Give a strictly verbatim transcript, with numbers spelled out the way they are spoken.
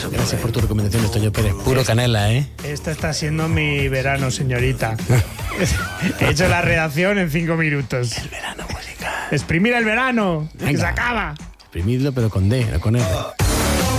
Gracias por tu recomendación, Toño Pérez. Puro canela, ¿eh? Este está siendo mi verano, señorita. He hecho la redacción en cinco minutos. El verano musical. Exprimir el verano, que Venga. se acaba. Exprimidlo, pero con D, no con R.